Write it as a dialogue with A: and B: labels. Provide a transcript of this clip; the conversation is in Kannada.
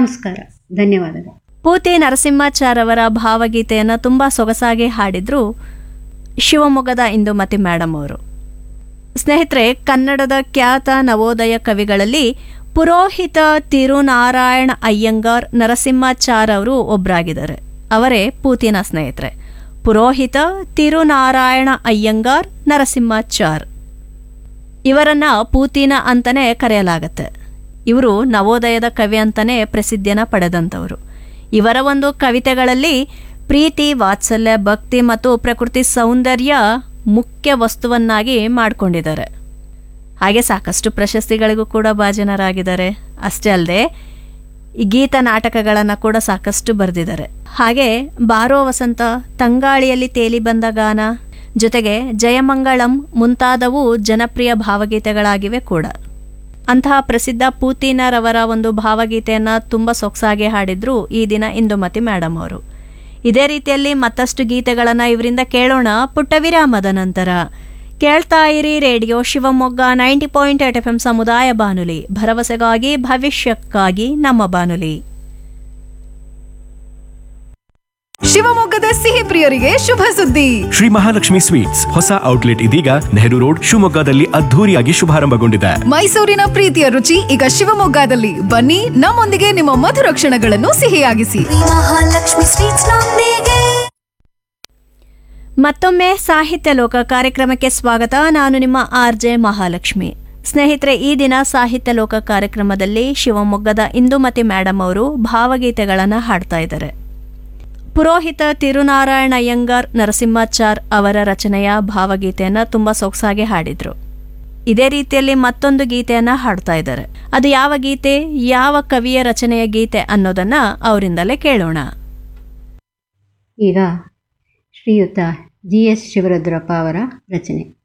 A: ನಮಸ್ಕಾರ, ಧನ್ಯವಾದಗಳು.
B: ಪೂತಿ ನರಸಿಂಹಾಚಾರ್ ಅವರ ಭಾವಗೀತೆಯನ್ನು ತುಂಬ ಸೊಗಸಾಗಿ ಹಾಡಿದ್ರು ಶಿವಮೊಗ್ಗದ ಇಂದುಮತಿ ಮೇಡಮ್ ಅವರು. ಸ್ನೇಹಿತರೆ, ಕನ್ನಡದ ಖ್ಯಾತ ನವೋದಯ ಕವಿಗಳಲ್ಲಿ ಪುರೋಹಿತ ತಿರುನಾರಾಯಣ ಅಯ್ಯಂಗಾರ್ ನರಸಿಂಹಾಚಾರ್ ಅವರು ಒಬ್ಬರಾಗಿದ್ದಾರೆ. ಅವರೇ ಪೂತಿನ ಸ್ನೇಹಿತರೆ. ಪುರೋಹಿತ ತಿರುನಾರಾಯಣ ಅಯ್ಯಂಗಾರ್ ನರಸಿಂಹಾಚಾರ್ ಇವರನ್ನ ಪೂತಿನ ಅಂತಲೇ ಕರೆಯಲಾಗತ್ತೆ. ಇವರು ನವೋದಯದ ಕವಿ ಅಂತಲೇ ಪ್ರಸಿದ್ಧಿಯನ್ನು ಪಡೆದಂಥವರು. ಇವರ ಒಂದು ಕವಿತೆಗಳಲ್ಲಿ ಪ್ರೀತಿ, ವಾತ್ಸಲ್ಯ, ಭಕ್ತಿ ಮತ್ತು ಪ್ರಕೃತಿ ಸೌಂದರ್ಯ ಮುಖ್ಯ ವಸ್ತುವನ್ನಾಗಿ ಮಾಡಿಕೊಂಡಿದ್ದಾರೆ. ಹಾಗೆ ಸಾಕಷ್ಟು ಪ್ರಶಸ್ತಿಗಳಿಗೂ ಕೂಡ ಭಾಜನರಾಗಿದ್ದಾರೆ. ಅಷ್ಟೇ ಅಲ್ಲದೆ ಈ ಗೀತ ನಾಟಕಗಳನ್ನು ಕೂಡ ಸಾಕಷ್ಟು ಬರೆದಿದ್ದಾರೆ. ಹಾಗೆ ಬಾರೋ ವಸಂತ, ತಂಗಾಳಿಯಲ್ಲಿ ತೇಲಿ ಬಂದ ಗಾನ, ಜೊತೆಗೆ ಜಯಮಂಗಳಂ ಮುಂತಾದವು ಜನಪ್ರಿಯ ಭಾವಗೀತೆಗಳಾಗಿವೆ ಕೂಡ. ಅಂತಹ ಪ್ರಸಿದ್ಧ ಪೂತಿನರವರ ಒಂದು ಭಾವಗೀತೆಯನ್ನು ತುಂಬ ಸೊಗಸಾಗಿ ಹಾಡಿದ್ರು ಈ ದಿನ ಇಂದುಮತಿ ಮೇಡಮ್ ಅವರು. ಇದೇ ರೀತಿಯಲ್ಲಿ ಮತ್ತಷ್ಟು ಗೀತೆಗಳನ್ನು ಇವರಿಂದ ಕೇಳೋಣ ಪುಟ್ಟ ವಿರಾಮದ ನಂತರ. ಕೇಳ್ತಾ ಇರಿ ರೇಡಿಯೋ ಶಿವಮೊಗ್ಗ 90.8 FM ಸಮುದಾಯ ಬಾನುಲಿ, ಭರವಸೆಗಾಗಿ ಭವಿಷ್ಯಕ್ಕಾಗಿ ನಮ್ಮ ಬಾನುಲಿ.
C: ಶಿವಮೊಗ್ಗದ ಸಿಹಿ ಪ್ರಿಯರಿಗೆ ಶುಭ ಸುದ್ದಿ.
D: ಶ್ರೀ ಮಹಾಲಕ್ಷ್ಮಿ ಸ್ವೀಟ್ಸ್ ಹೊಸ ಔಟ್ಲೆಟ್ ಇದೀಗ ನೆಹರು ರೋಡ್ ಶಿವಮೊಗ್ಗದಲ್ಲಿ ಅದ್ಧೂರಿಯಾಗಿ ಶುಭಾರಂಭಗೊಂಡಿದೆ.
C: ಮೈಸೂರಿನ ಪ್ರೀತಿಯ ರುಚಿ ಈಗ ಶಿವಮೊಗ್ಗದಲ್ಲಿ. ಬನ್ನಿ, ನಮ್ಮೊಂದಿಗೆ ನಿಮ್ಮ ಮಧುರ ಕ್ಷಣಗಳನ್ನು ಸಿಹಿಯಾಗಿಸಿ.
E: ಮಹಾಲಕ್ಷ್ಮಿ ಸ್ವೀಟ್ಸ್ ನೊಂದಿಗೆ.
B: ಮತ್ತೊಮ್ಮೆ ಸಾಹಿತ್ಯ ಲೋಕ ಕಾರ್ಯಕ್ರಮಕ್ಕೆ ಸ್ವಾಗತ. ನಾನು ನಿಮ್ಮ RJ ಮಹಾಲಕ್ಷ್ಮಿ. ಸ್ನೇಹಿತರೆ, ಈ ದಿನ ಸಾಹಿತ್ಯ ಲೋಕ ಕಾರ್ಯಕ್ರಮದಲ್ಲಿ ಶಿವಮೊಗ್ಗದ ಇಂದುಮತಿ ಮೇಡಮ್ ಅವರು ಭಾವಗೀತೆಗಳನ್ನು ಹಾಡ್ತಾ ಇದ್ದಾರೆ. ಪುರೋಹಿತ ತಿರುನಾರಾಯಣ ಅಯ್ಯಂಗಾರ್ ನರಸಿಂಹಾಚಾರ್ ಅವರ ರಚನೆಯ ಭಾವಗೀತೆಯನ್ನು ತುಂಬ ಸೊಗಸಾಗಿ ಹಾಡಿದ್ರು. ಇದೇ ರೀತಿಯಲ್ಲಿ ಮತ್ತೊಂದು ಗೀತೆಯನ್ನು ಹಾಡ್ತಾ ಇದ್ದಾರೆ. ಅದು ಯಾವ ಗೀತೆ, ಯಾವ ಕವಿಯ ರಚನೆಯ ಗೀತೆ ಅನ್ನೋದನ್ನ ಅವರಿಂದಲೇ ಕೇಳೋಣ.
A: ಈಗ ಶ್ರೀಯುತ GS ಶಿವರುದ್ರಪ್ಪ ಅವರ ರಚನೆ.